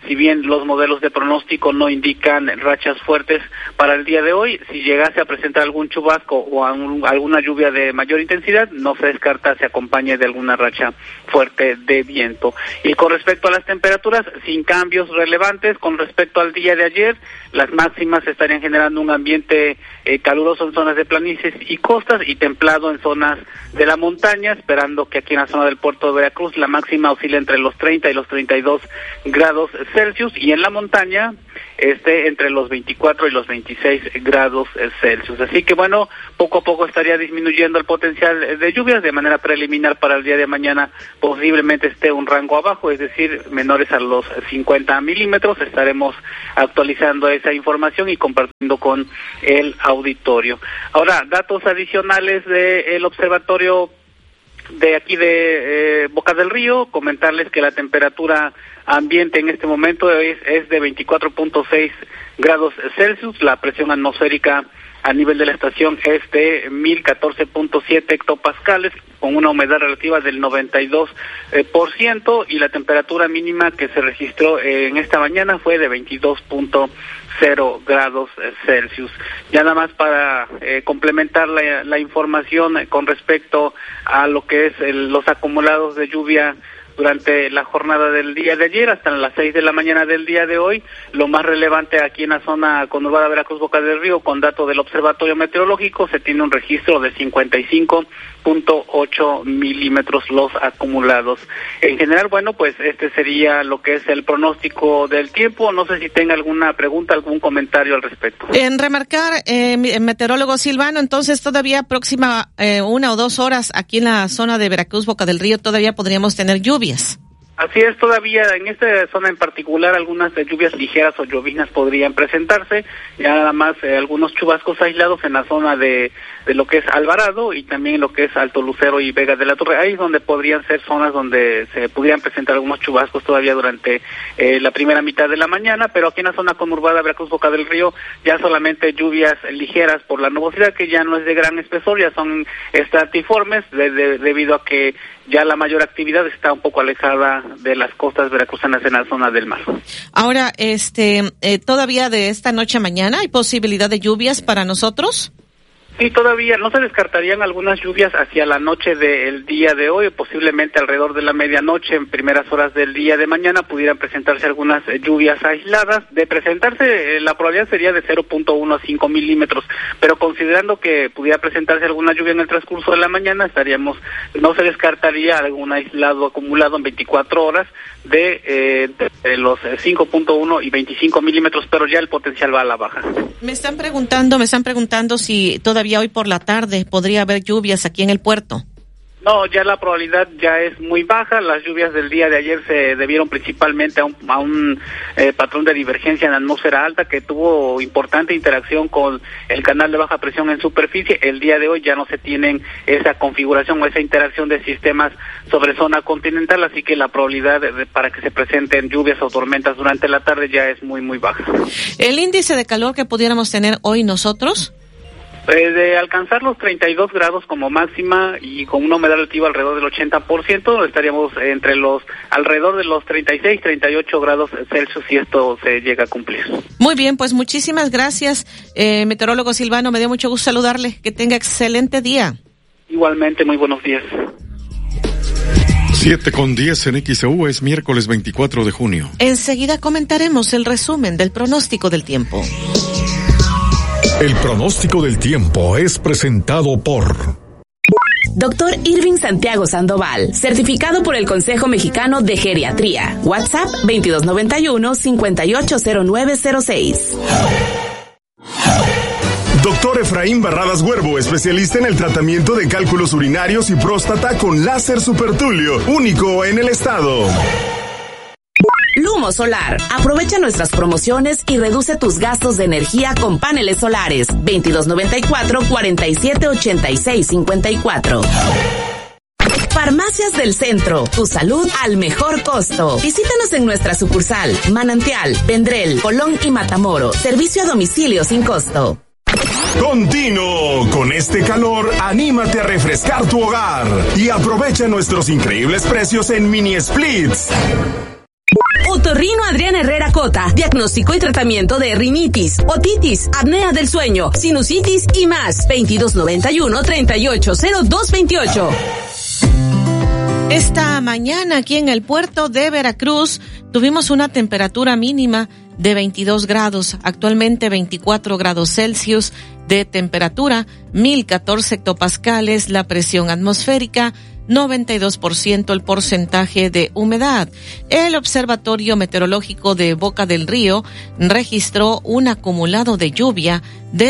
Speaker 21: si bien los modelos de pronóstico no indican rachas fuertes para el día de hoy, si llegase a presentar algún chubasco o alguna lluvia de mayor intensidad, no se descarta se acompañe de alguna racha fuerte de viento. Y con respecto a las temperaturas, sin cambios relevantes con respecto al día de ayer, las máximas estarían generando un ambiente caluroso en zonas de planicies y costas y templado en zonas de la montaña, esperando que aquí en la zona del puerto de Veracruz la máxima oscila entre los 30 y los 32 grados Celsius y en la montaña entre los 24 y los 26 grados Celsius. Así que bueno, poco a poco estaría disminuyendo el potencial de lluvias. De manera preliminar para el día de mañana posiblemente esté un rango abajo, es decir, menores a los 50 milímetros. Estaremos actualizando esa información y compartiendo con el auditorio. Ahora, datos adicionales del observatorio de aquí de Boca del Río, comentarles que la temperatura ambiente en este momento es de 24.6 grados Celsius, la presión atmosférica a nivel de la estación es de 1014.7 hectopascales, con una humedad relativa del 92%, y la temperatura mínima que se registró en esta mañana fue de 22.0 grados Celsius. Ya nada más para complementar la información con respecto a lo que es los acumulados de lluvia durante la jornada del día de ayer hasta las 6 de la mañana del día de hoy. Lo más relevante aquí en la zona conurbada Veracruz Boca del Río, con datos del Observatorio Meteorológico, se tiene un registro de 55.8 milímetros los acumulados. En general, bueno, pues este sería lo que es el pronóstico del tiempo. No sé si tenga alguna pregunta, algún comentario al respecto.
Speaker 3: En remarcar, meteorólogo Silvano, entonces todavía próxima 1 o 2 horas aquí en la zona de Veracruz Boca del Río todavía podríamos tener lluvias.
Speaker 21: Así es, todavía en esta zona en particular algunas lluvias ligeras o lloviznas podrían presentarse, ya nada más algunos chubascos aislados en la zona de lo que es Alvarado y también lo que es Alto Lucero y Vega de la Torre. Ahí es donde podrían ser zonas donde se pudieran presentar algunos chubascos todavía durante la primera mitad de la mañana, pero aquí en la zona conurbada Veracruz Boca del Río ya solamente lluvias ligeras por la nubosidad, que ya no es de gran espesor, ya son estratiformes debido a que ya la mayor actividad está un poco alejada de las costas veracruzanas en la zona del mar.
Speaker 3: Ahora, todavía de esta noche a mañana hay posibilidad de lluvias para nosotros.
Speaker 21: Sí, todavía no se descartarían algunas lluvias hacia la noche del día de hoy, posiblemente alrededor de la medianoche, en primeras horas del día de mañana pudieran presentarse algunas lluvias aisladas. De presentarse, la probabilidad sería de 0.1 a 5 milímetros, pero considerando que pudiera presentarse alguna lluvia en el transcurso de la mañana, no se descartaría algún aislado acumulado en 24 horas de los 5.1 y 25 milímetros, pero ya el potencial va a la baja.
Speaker 3: Me están preguntando si todavía hoy por la tarde podría haber lluvias aquí en el puerto.
Speaker 21: No, ya la probabilidad ya es muy baja. Las lluvias del día de ayer se debieron principalmente a un patrón de divergencia en la atmósfera alta que tuvo importante interacción con el canal de baja presión en superficie. El día de hoy ya no se tienen esa configuración o esa interacción de sistemas sobre zona continental, así que la probabilidad para que se presenten lluvias o tormentas durante la tarde ya es muy, muy baja.
Speaker 3: ¿El índice de calor que pudiéramos tener hoy nosotros?
Speaker 21: De alcanzar los 32 grados como máxima y con una humedad relativa alrededor del 80%, estaríamos alrededor de los 36, 38 grados Celsius si esto se llega a cumplir.
Speaker 3: Muy bien, pues muchísimas gracias, meteorólogo Silvano, me dio mucho gusto saludarle, que tenga excelente día.
Speaker 21: Igualmente, muy buenos días.
Speaker 6: 7:10 en XEU, es miércoles 24 de junio.
Speaker 3: Enseguida comentaremos el resumen del pronóstico del tiempo.
Speaker 2: El pronóstico del tiempo es presentado por
Speaker 13: Dr. Irving Santiago Sandoval, certificado por el Consejo Mexicano de Geriatría. WhatsApp 2291-580906.
Speaker 1: Doctor Efraín Barradas Huervo, especialista en el tratamiento de cálculos urinarios y próstata con láser supertulio, único en el estado.
Speaker 13: Lumo Solar. Aprovecha nuestras promociones y reduce tus gastos de energía con paneles solares. 2294-478654. Farmacias del Centro. Tu salud al mejor costo. Visítanos en nuestra sucursal Manantial, Vendrell, Colón y Matamoros. Servicio a domicilio sin costo.
Speaker 1: Continuo. Con este calor, anímate a refrescar tu hogar y aprovecha nuestros increíbles precios en mini splits.
Speaker 13: UT
Speaker 4: Otorrino Adrián Herrera Cota, diagnóstico y tratamiento de rinitis, otitis, apnea del sueño, sinusitis y más. 2291-380228.
Speaker 3: Esta mañana aquí en el puerto de Veracruz tuvimos una temperatura mínima de 22 grados, actualmente 24 grados Celsius de temperatura, 1014 hectopascales la presión atmosférica, 92% el porcentaje de humedad. El Observatorio Meteorológico de Boca del Río registró un acumulado de lluvia de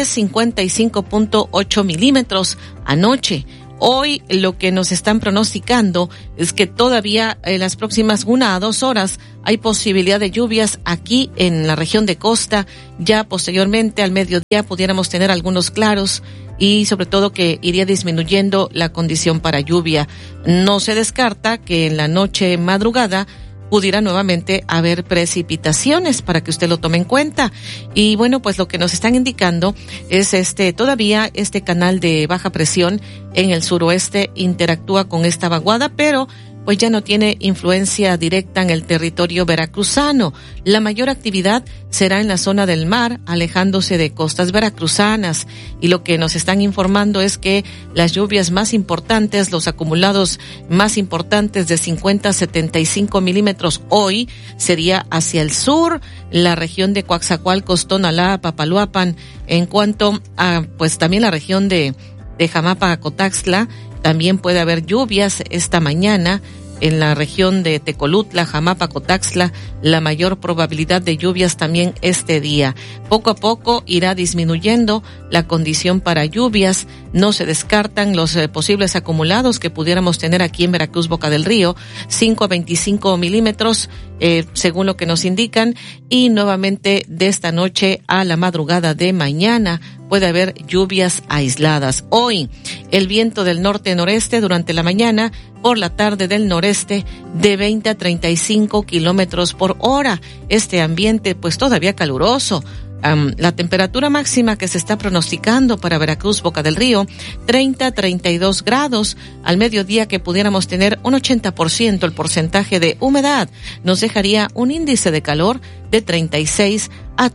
Speaker 3: 55.8 milímetros anoche. Hoy lo que nos están pronosticando es que todavía en las próximas 1 a 2 horas hay posibilidad de lluvias aquí en la región de costa. Ya posteriormente al mediodía pudiéramos tener algunos claros y sobre todo que iría disminuyendo la condición para lluvia. No se descarta que en la noche madrugada pudiera nuevamente haber precipitaciones para que usted lo tome en cuenta. Y bueno, pues lo que nos están indicando es todavía este canal de baja presión en el suroeste interactúa con esta vaguada, pero pues ya no tiene influencia directa en el territorio veracruzano. La mayor actividad será en la zona del mar, alejándose de costas veracruzanas. Y lo que nos están informando es que las lluvias más importantes, los acumulados más importantes de 50 a 75 milímetros hoy sería hacia el sur, la región de Coaxacualcos, Tonalá, Papaloapan. En cuanto a, pues también la región de Jamapa, Cotaxtla, también puede haber lluvias esta mañana en la región de Tecolutla, Jamapa, Cotaxtla, la mayor probabilidad de lluvias también este día. Poco a poco irá disminuyendo la condición para lluvias. No se descartan los posibles acumulados que pudiéramos tener aquí en Veracruz, Boca del Río, 5 a 25 milímetros, según lo que nos indican, y nuevamente de esta noche a la madrugada de mañana puede haber lluvias aisladas. Hoy, el viento del norte-noreste durante la mañana, por la tarde del noreste, de 20 a 35 kilómetros por hora. Este ambiente, pues todavía caluroso. La temperatura máxima que se está pronosticando para Veracruz, Boca del Río, 30 a 32 grados. Al mediodía que pudiéramos tener un 80% el porcentaje de humedad, nos dejaría un índice de calor de 36 a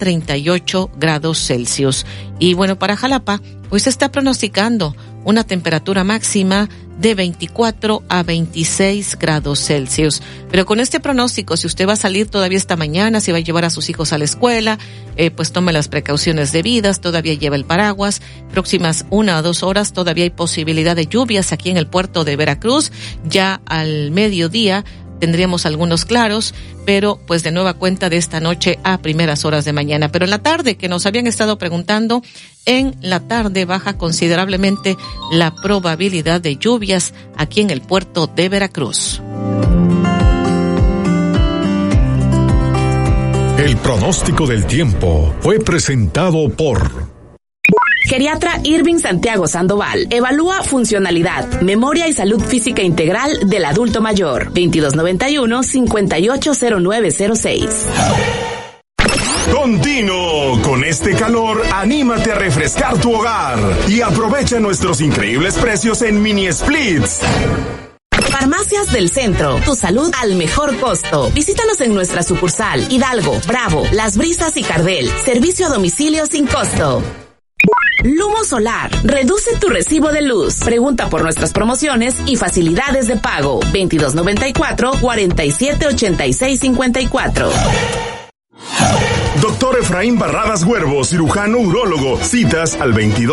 Speaker 3: 38 grados Celsius. Y bueno, para Jalapa, pues se está pronosticando una temperatura máxima de 24 a 26 grados Celsius. Pero con este pronóstico, si usted va a salir todavía esta mañana, si va a llevar a sus hijos a la escuela, pues tome las precauciones debidas, todavía lleva el paraguas. Próximas 1 a 2 horas todavía hay posibilidad de lluvias aquí en el puerto de Veracruz. Ya al mediodía tendríamos algunos claros, pero pues de nueva cuenta de esta noche a primeras horas de mañana. Pero en la tarde, que nos habían estado preguntando, en la tarde baja considerablemente la probabilidad de lluvias aquí en el puerto de Veracruz.
Speaker 2: El pronóstico del tiempo fue presentado por
Speaker 4: Geriatra Irving Santiago Sandoval. Evalúa funcionalidad, memoria y salud física integral del adulto mayor. 2291-580906.
Speaker 1: Continuo. Con este calor, anímate a refrescar tu hogar y aprovecha nuestros increíbles precios en mini splits.
Speaker 4: Farmacias del Centro, tu salud al mejor costo. Visítanos en nuestra sucursal Hidalgo, Bravo, Las Brisas y Cardel. Servicio a domicilio sin costo. Lumo Solar, reduce tu recibo de luz. Pregunta por nuestras promociones y facilidades de pago. 2294-478654.
Speaker 1: Doctor Efraín Barradas Huervo, cirujano urólogo. Citas al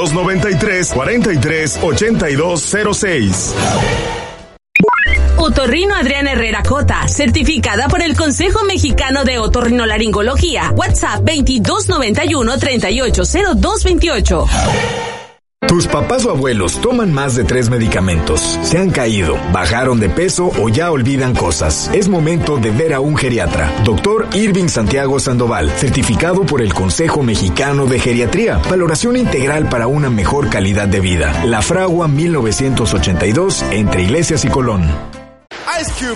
Speaker 1: 2293-438206.
Speaker 4: Otorrino Adrián Herrera Cota, certificada por el Consejo Mexicano de Otorrinolaringología. WhatsApp 2291-380228.
Speaker 10: Tus papás o abuelos toman más de 3 medicamentos, se han caído, bajaron de peso o ya olvidan cosas. Es momento de ver a un geriatra. Doctor Irving Santiago Sandoval, certificado por el Consejo Mexicano de Geriatría. Valoración integral para una mejor calidad de vida. La Fragua 1982, entre Iglesias y Colón.
Speaker 22: Ice Cube's Big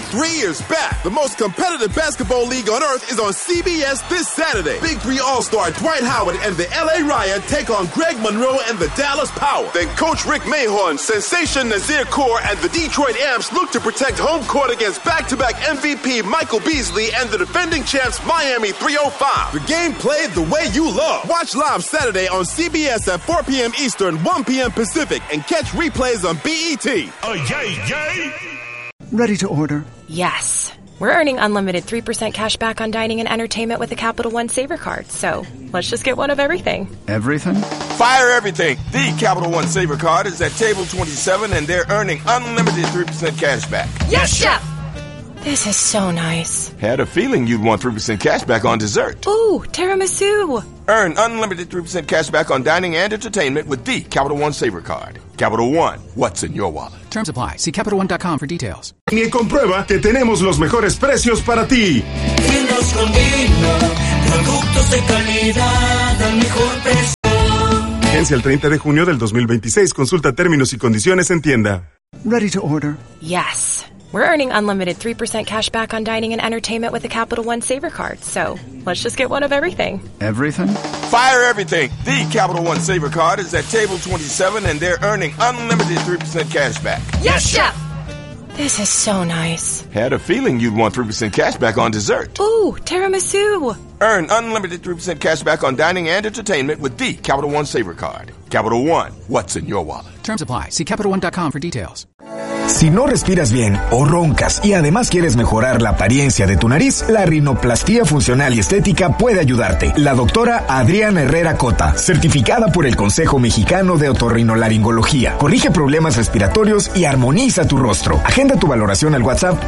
Speaker 5: 3 is back. The most competitive basketball league on earth is on CBS this Saturday. Big 3 All-Star Dwight Howard and the LA Riot take on Greg Monroe and the Dallas Power. Then Coach Rick Mahorn, Sensation Nazir Kaur, and the Detroit Amps look to protect home court against back-to-back MVP Michael Beasley and the defending champs Miami 305. The game played the way you love. Watch live Saturday on CBS at 4 p.m. Eastern, 1 p.m. Pacific, and catch replays on BET.
Speaker 2: Oh, yay!
Speaker 22: Ready to order?
Speaker 23: Yes. We're earning unlimited 3% cash back on dining and entertainment with the Capital One Saver Card. So let's just get one of everything.
Speaker 22: Everything?
Speaker 24: Fire everything. The Capital One Saver Card is at table 27 and they're earning unlimited 3% cash back.
Speaker 23: Yes, Chef! This is so nice.
Speaker 24: Had a feeling you'd want 3% cash back on dessert.
Speaker 23: Ooh, tiramisu.
Speaker 24: Earn unlimited 3% cash back on dining and entertainment with the Capital One Saver Card. Capital One, what's in your wallet?
Speaker 22: Terms apply. See CapitalOne.com for details.
Speaker 1: Y comprueba que tenemos los mejores precios para ti.
Speaker 25: Vinos con vino, productos de calidad al mejor precio.
Speaker 1: Vigencia el 30 de junio del 2026. Consulta términos y condiciones en tienda.
Speaker 22: Ready to order?
Speaker 23: Yes. We're earning unlimited 3% cash back on dining and entertainment with the Capital One Saver Card. So let's just get one of everything.
Speaker 22: Everything?
Speaker 24: Fire everything. The Capital One Saver Card is at table 27 and they're earning unlimited 3% cash back.
Speaker 23: Yes, Chef! This is so nice.
Speaker 24: Had a feeling you'd want 3% cash back on dessert.
Speaker 23: Ooh, tiramisu.
Speaker 24: Earn unlimited 3% cash back on dining and entertainment with the Capital One Saver Card. Capital One, what's in your wallet?
Speaker 22: Terms apply. See CapitalOne.com for details.
Speaker 10: Si no respiras bien o roncas y además quieres mejorar la apariencia de tu nariz, la rinoplastia funcional y estética puede ayudarte. La doctora Adriana Herrera Cota, certificada por el Consejo Mexicano de Otorrinolaringología, corrige problemas respiratorios y armoniza tu rostro. Agenda tu valoración al WhatsApp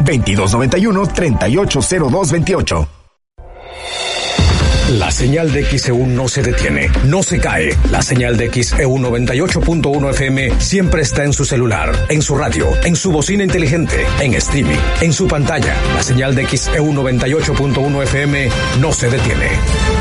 Speaker 10: 2291-380228.
Speaker 2: La señal de XEU no se detiene, no se cae. La señal de XEU 98.1 FM siempre está en su celular, en su radio, en su bocina inteligente, en streaming, en su pantalla. La señal de XEU 98.1 FM no se detiene.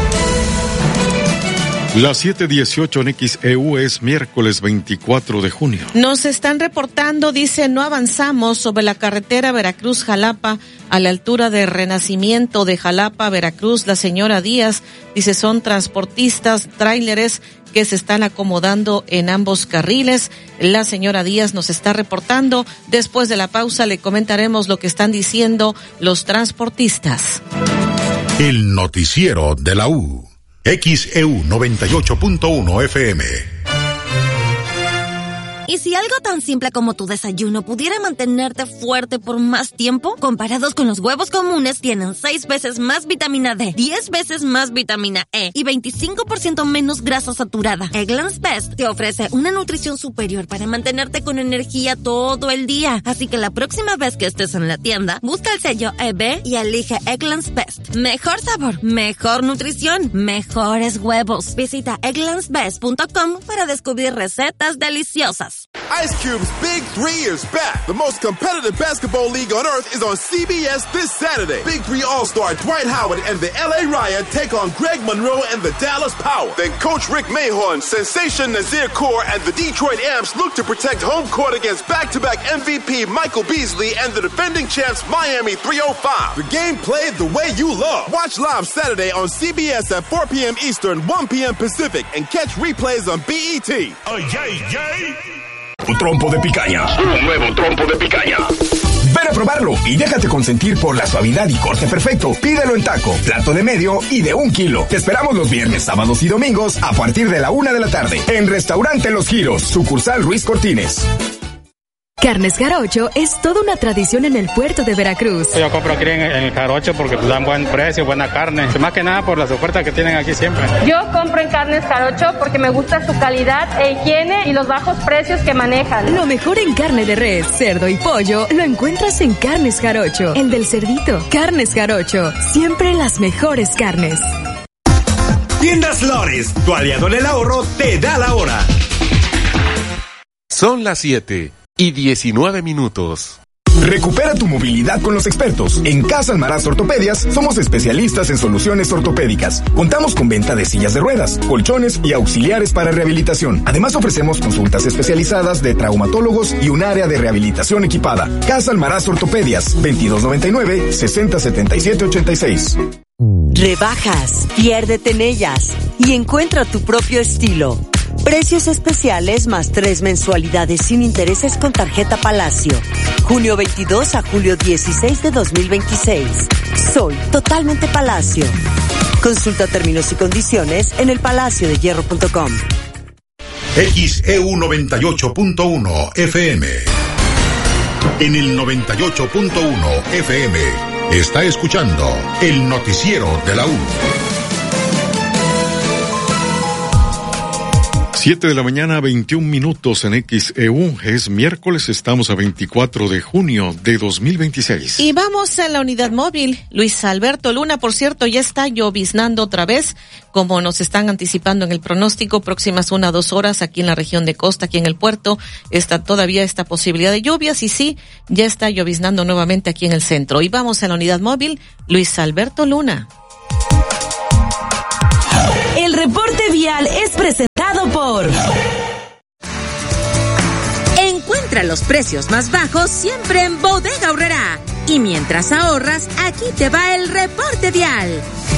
Speaker 6: Las 7:18 en XEU es miércoles 24 de junio.
Speaker 3: Nos están reportando, dice, no avanzamos sobre la carretera Veracruz-Jalapa a la altura de Renacimiento de Jalapa, Veracruz. La señora Díaz dice, son transportistas, tráileres que se están acomodando en ambos carriles. La señora Díaz nos está reportando. Después de la pausa le comentaremos lo que están diciendo los transportistas.
Speaker 2: El noticiero de la U. XEU 98.1 FM.
Speaker 26: ¿Y si algo tan simple como tu desayuno pudiera mantenerte fuerte por más tiempo? Comparados con los huevos comunes, tienen 6 veces más vitamina D, 10 veces más vitamina E y 25% menos grasa saturada. Eggland's Best te ofrece una nutrición superior para mantenerte con energía todo el día. Así que la próxima vez que estés en la tienda, busca el sello EB y elige Eggland's Best. Mejor sabor, mejor nutrición, mejores huevos. Visita egglandsbest.com para descubrir recetas deliciosas.
Speaker 5: Ice Cube's Big 3 is back. The most competitive basketball league on earth is on CBS this Saturday. Big 3 All-Star Dwight Howard and the LA Riot take on Greg Monroe and the Dallas Power. Then Coach Rick Mahorn, Sensation Nazir Kaur, and the Detroit Amps look to protect home court against back-to-back MVP Michael Beasley and the defending champs Miami 305. The game played the way you love. Watch live Saturday on CBS at 4 p.m. Eastern, 1 p.m. Pacific, and catch replays on BET.
Speaker 2: Oh, yay!
Speaker 10: Un trompo de picaña.
Speaker 17: Un nuevo trompo de picaña.
Speaker 10: Ven a probarlo y déjate consentir por la suavidad y corte perfecto. Pídelo en taco, plato de medio y de 1 kilo. Te esperamos los viernes, sábados y domingos a partir de la 1 de la tarde. En Restaurante Los Giros, sucursal Ruiz Cortines.
Speaker 27: Carnes Jarocho es toda una tradición en el puerto de Veracruz.
Speaker 28: Yo compro aquí en el Jarocho porque dan buen precio, buena carne. Más que nada por las ofertas que tienen aquí siempre.
Speaker 29: Yo compro en Carnes Jarocho porque me gusta su calidad e higiene y los bajos precios que manejan.
Speaker 27: Lo mejor en carne de res, cerdo y pollo lo encuentras en Carnes Jarocho. El del cerdito. Carnes Jarocho. Siempre las mejores carnes.
Speaker 11: Tiendas Lores, tu aliado en el ahorro, te da la hora.
Speaker 30: Son las 7:19.
Speaker 10: Recupera tu movilidad con los expertos. En Casa Almaraz Ortopedias somos especialistas en soluciones ortopédicas. Contamos con venta de sillas de ruedas, colchones y auxiliares para rehabilitación. Además ofrecemos consultas especializadas de traumatólogos y un área de rehabilitación equipada. Casa Almaraz Ortopedias, 2299-607786.
Speaker 7: Rebajas, piérdete en ellas y encuentra tu propio estilo. Precios especiales más 3 mensualidades sin intereses con tarjeta Palacio. Junio 22 a julio 16 de 2026. Soy totalmente Palacio. Consulta términos y condiciones en elpalaciodehierro.com.
Speaker 2: XEU 98.1 FM. En el 98.1 FM está escuchando el noticiero de la U.
Speaker 6: 7 de la mañana, 21 minutos en XEU. Es miércoles, estamos a 24 de junio de 2026.
Speaker 3: Y vamos a la unidad móvil. Luis Alberto Luna, por cierto, ya está lloviznando otra vez, como nos están anticipando en el pronóstico, próximas 1 a 2 horas aquí en la región de costa, aquí en el puerto, está todavía esta posibilidad de lluvias y sí, ya está lloviznando nuevamente aquí en el centro. Y vamos a la unidad móvil, Luis Alberto Luna.
Speaker 4: El reporte vial es presentado por... Encuentra los precios más bajos siempre en Bodega Aurrerá. Y mientras ahorras, aquí te va el reporte vial.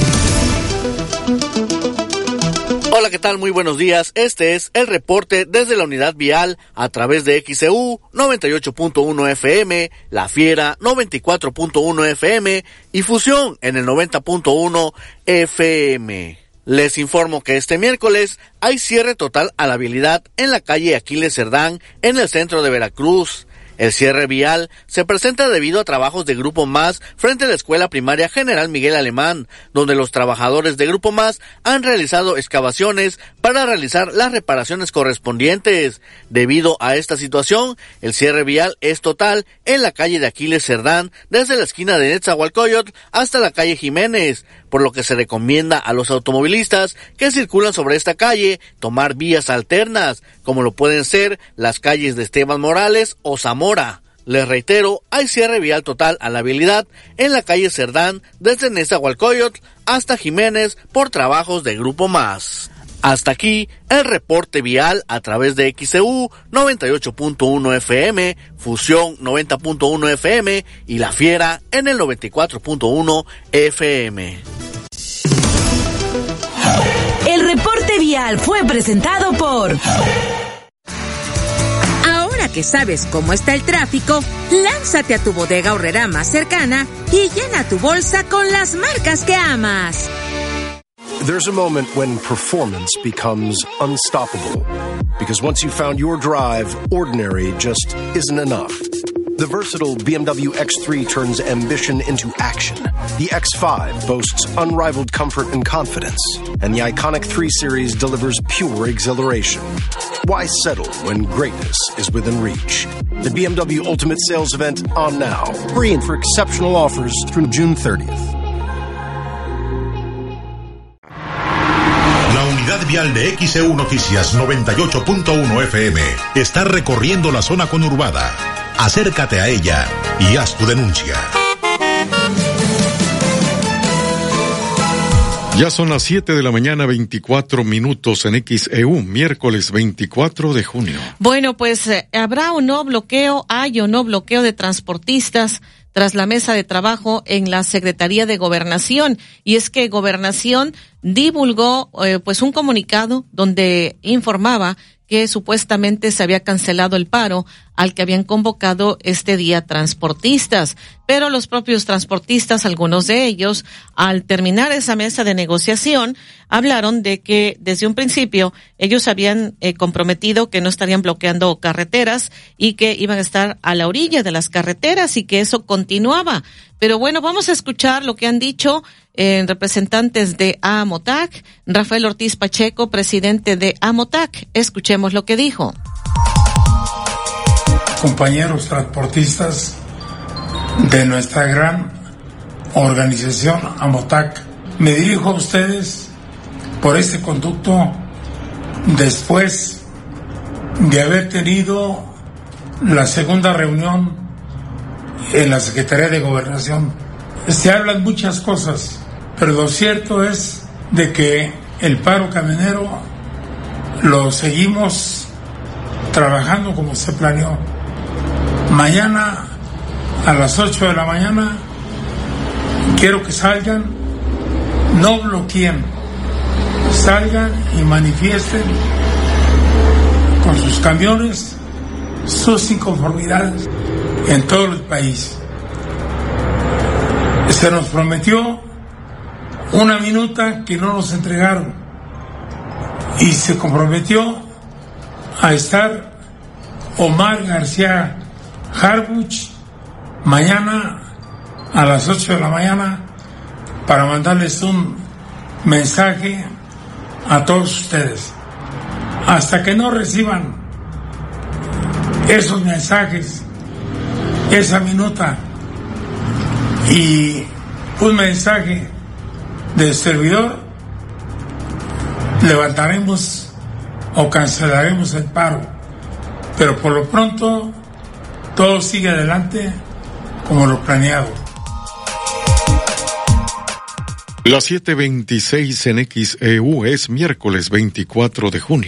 Speaker 8: Hola, ¿qué tal? Muy buenos días. Este es el reporte desde la unidad vial a través de XEU 98.1 FM, La Fiera 94.1 FM y Fusión en el 90.1 FM. Les informo que este miércoles hay cierre total a la vialidad en la calle Aquiles Cerdán, en el centro de Veracruz. El cierre vial se presenta debido a trabajos de Grupo Más frente a la Escuela Primaria General Miguel Alemán, donde los trabajadores de Grupo Más han realizado excavaciones para realizar las reparaciones correspondientes. Debido a esta situación, el cierre vial es total en la calle de Aquiles Cerdán, desde la esquina de Netzahualcóyotl hasta la calle Jiménez, por lo que se recomienda a los automovilistas que circulan sobre esta calle tomar vías alternas, como lo pueden ser las calles de Esteban Morales o Zamora. Les reitero, hay cierre vial total a la vialidad en la calle Cerdán desde Netzahualcóyotl hasta Jiménez por trabajos de Grupo Más. Hasta aquí el reporte vial a través de XEU 98.1 FM, Fusión 90.1 FM y La Fiera en el 94.1 FM.
Speaker 4: El reporte vial fue presentado por... Ahora que sabes cómo está el tráfico, lánzate a tu Bodega Aurrerá más cercana y llena tu bolsa con las marcas que amas.
Speaker 9: There's a moment when performance becomes unstoppable. Because once you've found your drive, ordinary just isn't enough. The versatile BMW X3 turns ambition into action. The X5 boasts unrivaled comfort and confidence. And the iconic 3 Series delivers pure exhilaration. Why settle when greatness is within reach? The BMW Ultimate Sales Event on now. Hurry in for exceptional offers through June 30th.
Speaker 2: La unidad vial de XEU Noticias 98.1 FM está recorriendo la zona conurbada. Acércate a ella y haz tu denuncia.
Speaker 6: Ya son las 7 de la mañana, 24 minutos en XEU, miércoles 24 de junio.
Speaker 3: Bueno, pues habrá o no bloqueo, hay o no bloqueo de transportistas tras la mesa de trabajo en la Secretaría de Gobernación. Y es que Gobernación divulgó pues un comunicado donde informaba que supuestamente se había cancelado el paro al que habían convocado este día transportistas. Pero los propios transportistas, algunos de ellos, al terminar esa mesa de negociación, hablaron de que desde un principio ellos habían comprometido que no estarían bloqueando carreteras y que iban a estar a la orilla de las carreteras y que eso continuaba. Pero bueno, vamos a escuchar lo que han dicho representantes de AMOTAC. Rafael Ortiz Pacheco, presidente de AMOTAC. Escuchemos lo que dijo.
Speaker 12: Compañeros transportistas de nuestra gran organización AMOTAC, me dirijo a ustedes por este conducto después de haber tenido la segunda reunión en la Secretaría de Gobernación. Se hablan muchas cosas, pero lo cierto es de que el paro camionero lo seguimos trabajando como se planeó. Mañana a las 8 de la mañana quiero que salgan, no bloqueen, salgan y manifiesten con sus camiones sus inconformidades en todo el país. Se nos prometió una minuta que no nos entregaron y se comprometió a estar Omar García Harbuch mañana a las 8 de la mañana para mandarles un mensaje a todos ustedes. Hasta que no reciban esos mensajes, esa minuta y un mensaje del servidor, levantaremos o cancelaremos el paro. Pero por lo pronto todo sigue adelante como lo planeado.
Speaker 6: Las 7:26 en XEU es miércoles 24 de junio.